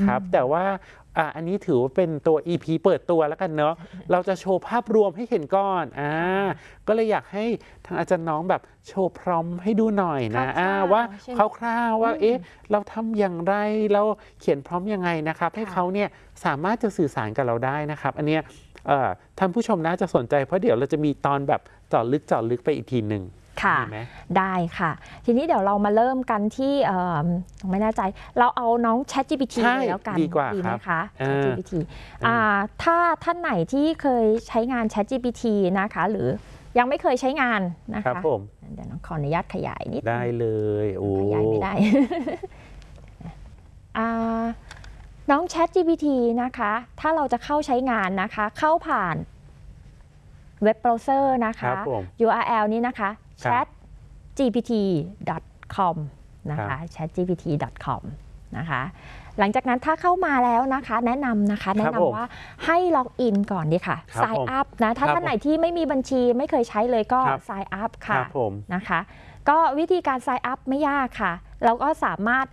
นะครับแต่ว่าอันนี้ถือว่าเป็นตัว EP เปิดตัวแล้วกันเนาะเราจะโชว์ภาพรวมให้เห็นก่อนก็เลยอยากให้ทางอาจารย์น้องแบบโชว์พร้อมให้ดูหน่อยนะว่าคร่าวๆว่าเราทำอย่างไรเราเขียนพร้อมยังไงนะครับให้เขาเนี่ยสามารถจะสื่อสารกับเราได้นะครับอันเนี้ยท่านผู้ชมน่าจะสนใจเพราะเดี๋ยวเราจะมีตอนแบบเจาะลึกไปอีกทีหนึ่งค่ะได้ค่ะทีนี้เดี๋ยวเรามาเริ่มกันที่ไม่แน่ใจเราเอาน้อง ChatGPT แล้วกันดีไหมคะ ChatGPT ถ้าท่านไหนที่เคยใช้งาน ChatGPT นะคะหรือยังไม่เคยใช้งานนะคะเดี๋ยวน้องขออนุญาตขยายนิดได้เลยขยายไม่ได้ น้อง ChatGPT นะคะถ้าเราจะเข้าใช้งานนะคะเข้าผ่านเว็บเบราว์เซอร์นะคะ URL นี้นะคะ chatgpt.com นะคะ chatgpt.com นะคะหลังจากนั้นถ้าเข้ามาแล้วนะคะแนะนำว่าให้ล็อกอินก่อนดีค่ะ sign up นะถ้าท่านไหนที่ไม่มีบัญชีไม่เคยใช้เลยก็ sign up ค่ะนะคะก็วิธีการ sign up ไม่ยากค่ะเราก็สามารถ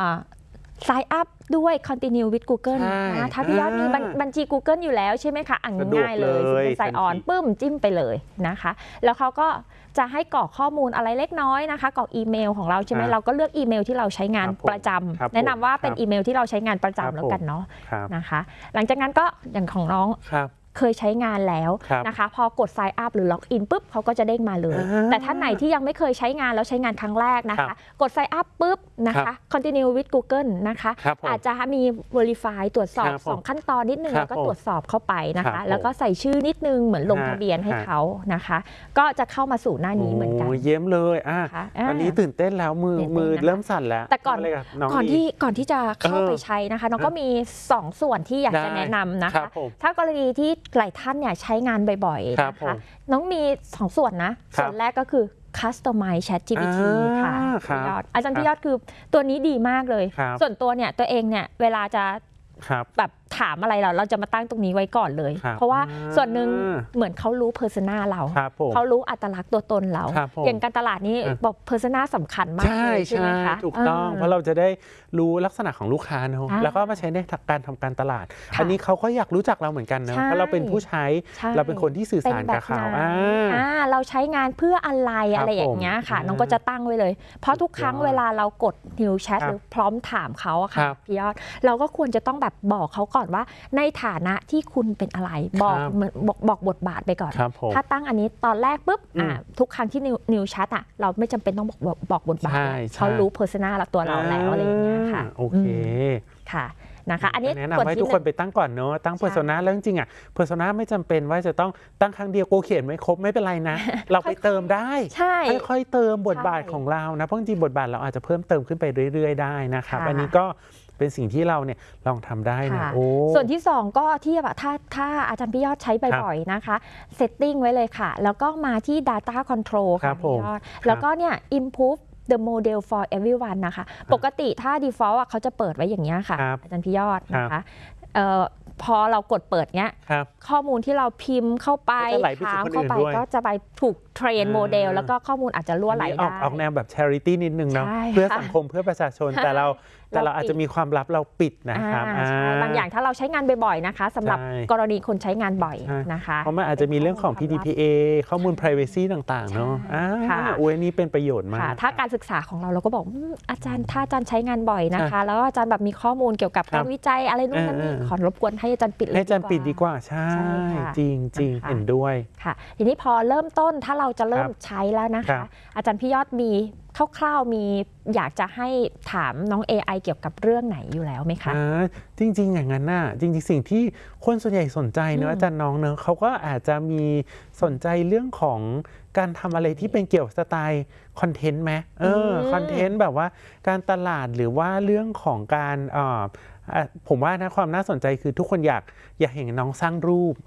sign up ด้วย continue with Google นะถ้าพี่ยอดมีบัญชี Google อยู่แล้วใช่ไหมคะง่ายเลยsign on ปึ้มจิ้มไปเลยนะคะแล้วเขาก็จะให้กรอกข้อมูลอะไรเล็กน้อยนะคะกรอกอีเมลของเราใช่ไหมเราก็เลือกอีเมลที่เราใช้งานประจำแนะนำว่าเป็นอีเมลที่เราใช้งานประจำแล้วกันเนาะนะคะหลังจากนั้นก็อย่างของน้องเคยใช้งานแล้วนะคะพอกด sign up หรือ log in ปุ๊บเขาก็จะเด้งมาเลยแต่ท่านไหนที่ยังไม่เคยใช้งานแล้วใช้งานครั้งแรกนะคะกด sign up ปุ๊บนะคะ continue with Google นะคะอาจจะมี verify ตรวจสอบ2ขั้นตอนนิดนึงแล้วก็ตรวจสอบเข้าไปนะคะแล้วก็ใส่ชื่อนิดนึงเหมือนลงทะเบียนให้เขานะคะก็จะเข้ามาสู่หน้านี้เหมือนกันเยี่ยมเลยอันนี้ตื่นเต้นแล้วมือเริ่มสั่นแล้วแต่ก่อนที่จะเข้าไปใช้นะคะน้องก็มี2ส่วนที่อยากจะแนะนำนะคะถ้ากรณีที่หลายท่านเนี่ยใช้งานบ่อยๆนะคะน้องมี2ส่วนนะส่วนแรกก็คือ Customize ChatGPT ค่ะอาจารย์พี่ยอดคือตัวนี้ดีมากเลยส่วนตัวเนี่ยตัวเองเนี่ยเวลาจะแบบถามอะไรเราจะมาตั้งตรงนี้ไว้ก่อนเลยเพราะว่าส่วนหนึ่งเหมือนเขารู้เพอร์ซนาเราเขารู้อัตลักษณ์ตัวตนเราอย่างการตลาดนี้บอกเพอร์ซนาสำคัญมากเลยใช่ไหมคะถูกต้องเพราะเราจะได้รู้ลักษณะของลูกค้าเนาะแล้วก็มาใช้ในการทำการตลาดอันนี้เขาก็อยากรู้จักเราเหมือนกันเนาะเพราะเราเป็นผู้ใช้เราเป็นคนที่สื่อสารกับเขาเราใช้งานเพื่ออะไรอย่างเงี้ยค่ะน้องก็จะตั้งไว้เลยเพราะทุกครั้งเวลาเรากด New Chat หรือพร้อมถามเขาอะค่ะพี่ยอดเราก็ควรจะต้องแบบบอกเขาก่อนว่าในฐานะที่คุณเป็นอะไรบอกบทบาทไปก่อนถ้าตั้งอันนี้ตอนแรกปุ๊บทุกครั้งที่นิวแชทเราไม่จำเป็นต้องบอกบทบาทเขารู้เพอร์ซนาตัวเราแล้วอะไรอย่างเงี้ยค่ะโอเคค่ะนะคะอันนี้แนะนำให้ทุกคนไปตั้งก่อนเนาะตั้งเพอร์ซนาแล้วจริงๆเพอร์ซนาไม่จำเป็นว่าจะต้องตั้งครั้งเดียวโกเขียนไม่ครบไม่เป็นไรนะเราไปเติมได้ค่อยๆเติมบทบาทของเรานะเพราะจริงบทบาทเราอาจจะเพิ่มเติมขึ้นไปเรื่อยๆได้นะครับอันนี้ก็เป็นสิ่งที่เราเนี่ยลองทำได้นะส่วนที่2ก็ที่แบบถ้าอาจารย์พี่ยอดใช้บ่อยๆนะคะเซตติ้งไว้เลยค่ะแล้วก็มาที่ Data Control ค่ะพี่ยอดแล้วก็เนี่ย Improve the model for everyone นะคะปกติถ้า default เขาจะเปิดไว้อย่างนี้ค่ะอาจารย์พี่ยอดนะคะพอเรากดเปิดเนี้ยข้อมูลที่เราพิมพ์เข้าไปถามเข้าไปก็จะไปถูกเทรนโมเดลแล้วก็ข้อมูลอาจจะรั่วไหลได้ออกแนวแบบ charity นิดนึงเนาะเพื่อสังคมเพื่อประชาชนแต่เราอาจจะมีความลับเราปิดนะครับบางอย่างถ้าเราใช้งานบ่อยๆนะคะสำหรับกรณีคนใช้งานบ่อยนะคะเพราะมันอาจจะมีเรื่องของ PDPA ข้อมูล privacy ต่างๆเนาะนี่เป็นประโยชน์มากถ้าการศึกษาของเราก็บอกอาจารย์ถ้าอาจารย์ใช้งานบ่อยนะคะแล้วอาจารย์แบบมีข้อมูลเกี่ยวกับการวิจัยอะไรนู่นนี่ขอรบกวนให้อาจารย์ปิดให้อาจารย์ปิดดีกว่าใช่จริงเห็นด้วยค่ะทีนี้พอเริ่มต้นถ้าเราจะเริ่มใช้แล้วนะคะอาจารย์พี่ยอดมีคร่าวๆมีอยากจะให้ถามน้อง AI เกี่ยวกับเรื่องไหนอยู่แล้วไหมคะจริงๆอย่างนั้นน่ะจริงๆสิ่งที่คนส่วนใหญ่สนใจเนอะอาจารย์น้องเนอะเขาก็อาจจะมีสนใจเรื่องของการทำอะไรที่เป็นเกี่ยวกับสไตล์คอนเทนต์ไหมคอนเทนต์แบบว่าการตลาดหรือว่าเรื่องของการผมว่านะความน่าสนใจคือทุกคนอยากเห็นน้องสร้างรูป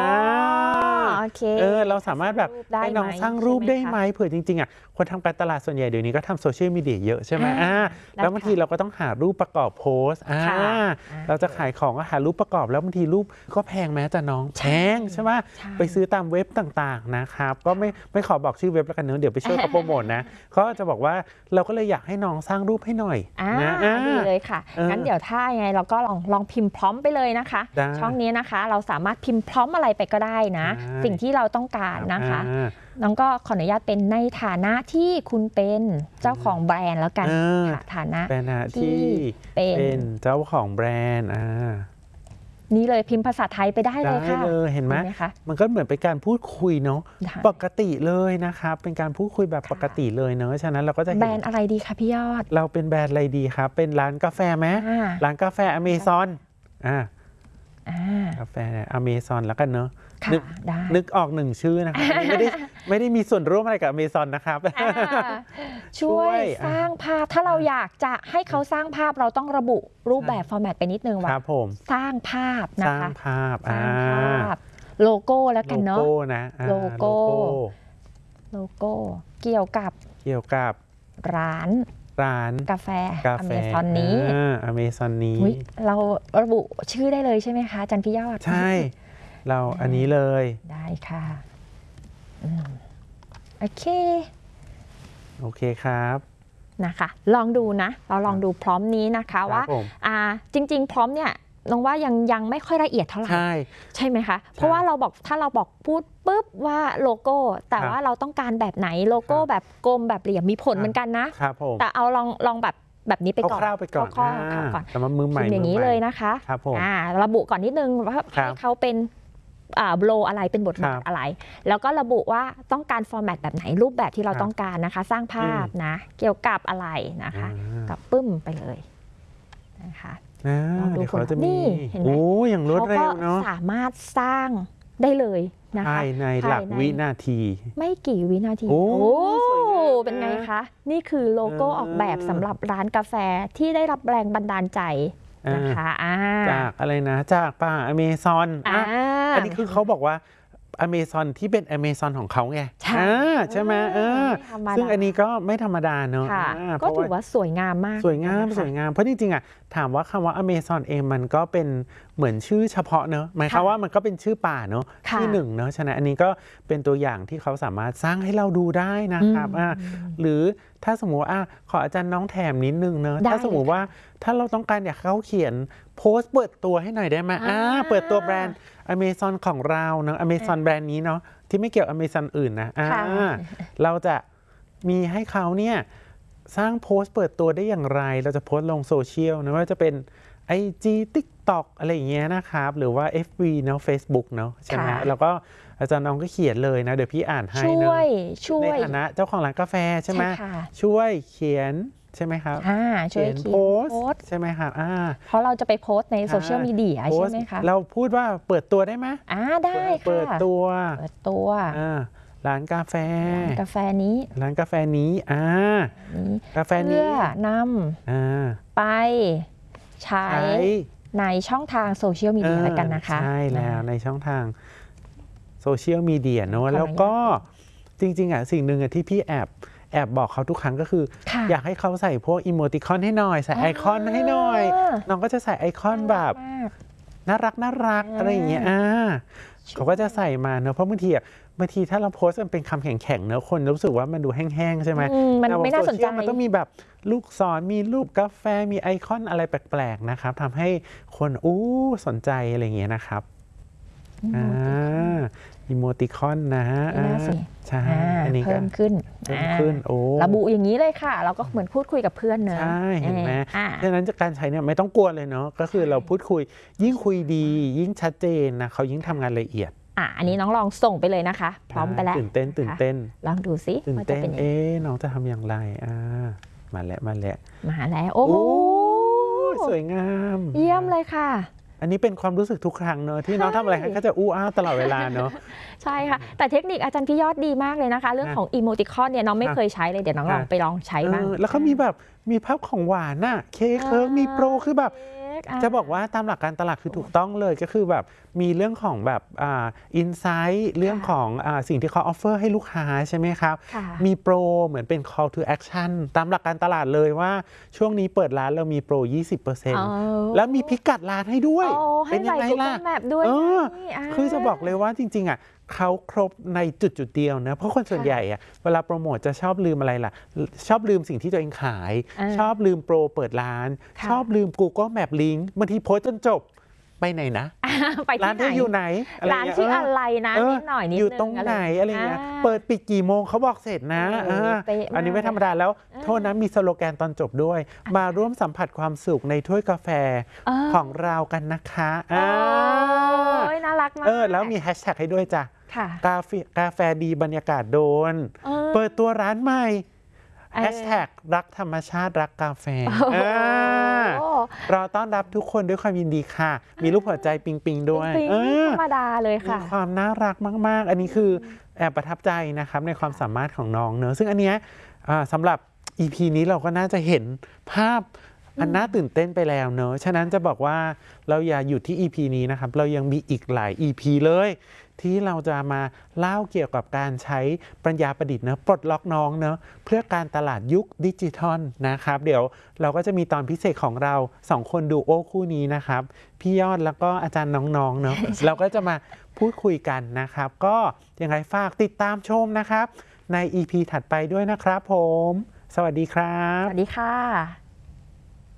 เราสามารถแบบให้น้องสร้างรูปได้ไหมเผื่อจริงๆคนทำการตลาดส่วนใหญ่เดี๋ยวนี้ก็ทำโซเชียลมีเดียเยอะใช่ไหมแล้วบางทีเราก็ต้องหารูปประกอบโพสเราจะขายของก็หารูปประกอบแล้วบางทีรูปก็แพงแม้จะน้องแพงใช่ไหมไปซื้อตามเว็บต่างๆนะครับก็ไม่ขอบอกชื่อเว็บแล้วกันเนอะเดี๋ยวไปช่วยเขาโปรโมทนะเขาจะบอกว่าเราก็เลยอยากให้น้องสร้างรูปให้หน่อยนะดีเลยค่ะงั้นเดี๋ยวถ้ายังไงเราก็ลองพิมพ์พร้อมไปเลยนะคะช่องนี้นะคะเราสามารถพิมพ์พร้อมอะไรไปก็ได้นะสิ่งที่เราต้องการนะคะน้องก็ขออนุญาตเป็นในฐานะที่คุณเป็นเจ้าของแบรนด์แล้วกันฐานะที่เป็นเจ้าของแบรนด์นี่เลยพิมพ์ภาษาไทยไปได้เลยค่ะเห็นไหมมันก็เหมือนเป็นการพูดคุยเนาะปกติเลยนะครับเป็นการพูดคุยแบบปกติเลยเนาะฉะนั้นเราก็จะแบรนด์อะไรดีคะพี่ยอดเราเป็นแบรนด์อะไรดีครับเป็นร้านกาแฟไหมร้านกาแฟอเมซอนกาแฟอเมซอนแล้วกันเนาะนึกออก1ชื่อนะครับไม่ได้มีส่วนร่วมอะไรกับอเมซอนนะครับช่วยสร้างภาพถ้าเราอยากจะให้เขาสร้างภาพเราต้องระบุรูปแบบฟอร์แมตไปนิดนึงว่าสร้างภาพนะคะสร้างภาพโลโก้แล้วกันเนาะโลโก้นะโลโก้เกี่ยวกับร้านกาแฟอเมซอนนี้เราระบุชื่อได้เลยใช่ไหมคะอาจารย์พี่ยอดใช่เราอันนี้เลยได้ค่ะโอเคครับนะคะลองดูนะเราลองดูพร้อมนี้นะคะว่าจริงๆพร้อมเนี่ยน้องว่ายังไม่ค่อยละเอียดเท่าไหร่ใช่ไหมคะเพราะว่าถ้าเราบอกพูดปุ๊บว่าโลโก้แต่ว่าเราต้องการแบบไหนโลโก้แบบกลมแบบเหลี่ยมมีผลเหมือนกันนะแต่เอาลองแบบนี้ไปก่อนคร่าวๆไปก่อนแต่มามือใหม่อย่างนี้เลยนะคะระบุก่อนนิดนึงว่าให้เขาเป็นโบลอะไรเป็นบทบาทอะไรแล้วก็ระบุว่าต้องการฟอร์แมตแบบไหนรูปแบบที่เราต้องการนะคะสร้างภาพนะเกี่ยวกับอะไรนะคะกับปึ้มไปเลยนะคะลองดูผลนี่เห็นไหมอย่างรวดเร็วเนาะสามารถสร้างได้เลยนะคะภายในหลักวินาทีไม่กี่วินาทีเป็นไงคะนี่คือโลโก้ออกแบบสำหรับร้านกาแฟที่ได้รับแรงบันดาลใจนะคะจากอะไรนะจากป่าอเมซอนอันนี้คือเขาบอกว่าอเมซอนที่เป็นอเมซอนของเขาไงใช่ไหมซึ่งอันนี้ก็ไม่ธรรมดาเนอะก็ถือว่าสวยงามมากสวยงามเพราะจริงๆถามว่าคำว่าอเมซอนเองมันก็เป็นเหมือนชื่อเฉพาะเนอะหมายความว่ามันก็เป็นชื่อป่าเนอะชื่อหนึ่งเนอะฉะนั้นอันนี้ก็เป็นตัวอย่างที่เขาสามารถสร้างให้เราดูได้นะครับหรือถ้าสมมติว่าขออาจารย์น้องแถมนิดนึงเนอะถ้าสมมติว่าถ้าเราต้องการอยากเขาเขียนโพสต์เปิดตัวให้หน่อยได้ไหมเปิดตัวแบรนด์อเมซอนของเราเนอะอเมซอนแบรนด์นี้เนาะที่ไม่เกี่ยวอเมซอนอื่นนะเราจะมีให้เขาเนี่ยสร้างโพสต์เปิดตัวได้อย่างไรเราจะโพสต์ลงโซเชียลนะว่าจะเป็น IG TikTok อะไรอย่างเงี้ยนะครับหรือว่า FB เนาะ Facebook เนาะใช่ไหมแล้วก็อาจารย์น้องก็เขียนเลยนะเดี๋ยวพี่อ่านให้เนาะในฐานะเจ้าของร้านกาแฟใช่ไหมช่วยเขียนใช่ไหมครับช่วยเขียนโพสใช่ไหมครับเพราะเราจะไปโพสในโซเชียลมีเดียใช่ไหมคะเราพูดว่าเปิดตัวได้ไหมได้ค่ะเปิดตัวร้านกาแฟนี้ร้านกาแฟนี้กาแฟนี้เพื่อนำไปใช้ในช่องทางโซเชียลมีเดียแล้วกันนะคะใช่แล้วในช่องทางโซเชียลมีเดียเนอะแล้วก็จริงๆสิ่งหนึ่งที่พี่แอบบอกเขาทุกครั้งก็คืออยากให้เขาใส่พวกอีโมติคอนให้หน่อยใส่ไอคอนให้หน่อยน้องก็จะใส่ไอคอนแบบน่ารักอะไรอย่างเงี้ยเขาก็จะใส่มาเนอะเพราะบางทีถ้าเราโพสต์มันเป็นคำแข็งๆเนอะคนรู้สึกว่ามันดูแห้งๆใช่ไหมมันไม่น่าสนใจมันต้องมีแบบลูกศรมีรูปกาแฟมีไอคอนอะไรแปลกๆนะครับทำให้คนสนใจอะไรอย่างเงี้ยนะครับอีโมติคอนนะใช่อันนี้เพิ่มขึ้นระบุอย่างนี้เลยค่ะเราก็เหมือนพูดคุยกับเพื่อนเนอะใช่เห็นไหมดังนั้นจากการใช้เนี่ยไม่ต้องกลัวเลยเนาะก็คือเราพูดคุยยิ่งคุยดียิ่งชัดเจนนะเขายิ่งทำงานละเอียดอันนี้น้องลองส่งไปเลยนะคะพร้อมไปแล้วตื่นเต้นลองดูซิว่าจะเป็นน้องจะทำอย่างไรมาแล้วโอ้สวยงามเยี่ยมเลยค่ะอันนี้เป็นความรู้สึกทุกครั้งเนอะที่น้องทำอะไรก็จะอ้าตลอดเวลาเนอะใช่ค่ะแต่เทคนิคอาจารย์พี่ยอดดีมากเลยนะคะเรื่องของอีโมติคอนเนี่ยน้องไม่เคยใช้เลยเดี๋ยวน้องลองใช้บ้างแล้วเขามีภาพของหวานน่ะเค้กมีโปรคือแบบจะบอกว่าตามหลักการตลาดคือถูกต้องเลยก็คือแบบมีเรื่องของแบบอินไซต์เรื่องของสิ่งที่เขาออฟเฟอร์ให้ลูกค้าใช่ไหมครับมีโปรเหมือนเป็น call to action ตามหลักการตลาดเลยว่าช่วงนี้เปิดร้านเรามีโปร 20% แล้วมีพิกัดร้านให้ด้วยเป็นยังไงล่ะคือจะบอกเลยว่าจริงๆเขาครบในจุดเดียวนะเพราะคนส่วนใหญ่อะเวลาโปรโมทจะชอบลืมอะไรล่ะชอบลืมสิ่งที่ตัวเองขายชอบลืมโปรเปิดร้านชอบลืม Google Map Link บางทีโพสต์จนจบไปไหนนะไปที่ร้านที่อยู่ไหนร้านที่อะไรนะนิดหน่อยนิดนึงอยู่ตรงไหนอะไรเงี้ยเปิดปิดกี่โมงเขาบอกเสร็จนะอันนี้ไม่ธรรมดาแล้วโทษนะมีสโลแกนตอนจบด้วยมาร่วมสัมผัสความสุขในถ้วยกาแฟของเรากันนะคะน่ารักมากแล้วมีแฮชแท็กให้ด้วยจ้ะกาแฟดีบรรยากาศโดนเปิดตัวร้านใหม่แฮชแท็กรักธรรมชาติรักกาแฟรอต้อนรับทุกคนด้วยความยินดีค่ะมีรูปหัวใจปิงด้วยธรรมดาเลยค่ะมีความน่ารักมากๆอันนี้คือแอบประทับใจนะครับในความสามารถของน้องเนอะซึ่งอันเนี้ยสำหรับ EP นี้เราก็น่าจะเห็นภาพอันน่าตื่นเต้นไปแล้วเนอะฉะนั้นจะบอกว่าเราอย่าหยุดที่ EP นี้นะครับเรายังมีอีกหลาย EP เลยที่เราจะมาเล่าเกี่ยวกับการใช้ปัญญาประดิษฐ์เนอะปลดล็อกน้องเนอะเพื่อการตลาดยุคดิจิทัลนะครับเดี๋ยวเราก็จะมีตอนพิเศษของเรา2คนดูโอคู่นี้นะครับพี่ยอดแล้วก็อาจารย์น้องๆเนอะ เราก็จะมาพูดคุยกันนะครับก็ยังไงฝากติดตามชมนะครับใน EP ถัดไปด้วยนะครับผมสวัสดีครับสวัสดีค่ะ